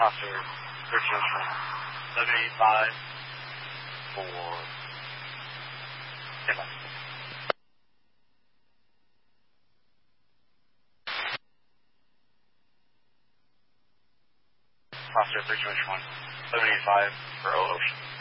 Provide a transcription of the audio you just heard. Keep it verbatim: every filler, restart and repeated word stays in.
Foster, thirteen Ocean, seven eight five for standby. Foster, thirteen Ocean one, seven eight five for O Ocean.